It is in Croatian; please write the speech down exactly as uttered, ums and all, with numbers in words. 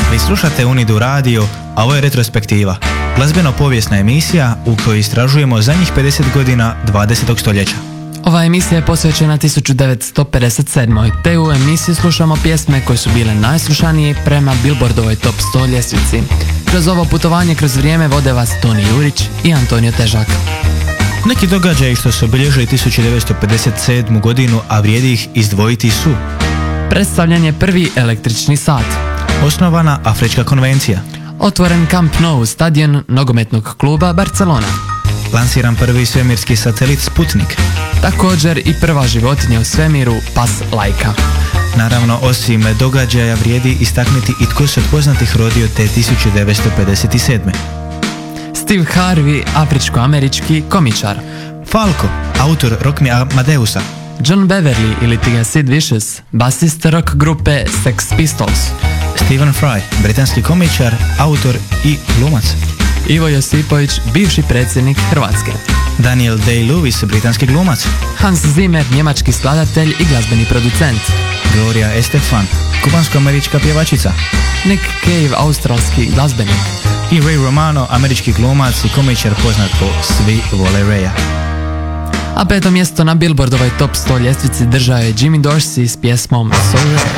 Vi slušate Unidu radio, a ovo je retrospektiva, glazbeno-povijesna emisija u kojoj istražujemo zadnjih pedeset godina dvadesetog stoljeća. Ova emisija je posvećena tisuću devetsto pedeset sedmoj. te u emisiji slušamo pjesme koje su bile najslušanije prema Billboardovoj top sto ljestvici. Kroz ovo putovanje kroz vrijeme vode vas Toni Jurić i Antonio Težak. Neki događaji što su obilježili tisuću devetsto pedeset sedmu godinu, a vrijedi ih izdvojiti su: predstavljen je prvi električni sat, osnovana Afrička konvencija, otvoren Camp Nou, stadion nogometnog kluba Barcelona, lansiran prvi svemirski satelit Sputnik, također i prva životinja u svemiru, pas Laika. Naravno, osim događaja vrijedi istaknuti i tko se od poznatih rodio te tisuću devetsto pedeset sedme. Steve Harvey, afričko-američki komičar. Falco, autor Rock Me Amadeusa. John Beverly ili ti ga Sid Vicious, basist rock grupe Sex Pistols. Stephen Fry, britanski komičar, autor i glumac. Ivo Josipović, bivši predsjednik Hrvatske. Daniel Day-Lewis, britanski glumac. Hans Zimmer, njemački skladatelj i glazbeni producent. Gloria Estefan, kubansko-američka pjevačica. Nick Cave, australski glazbenik. I Ray Romano, američki glumac i komičar poznat po Svi vole Raya. A peto mjesto na Billboardovoj top sto ljestvici držao je Jimmy Dorsey s pjesmom Soldier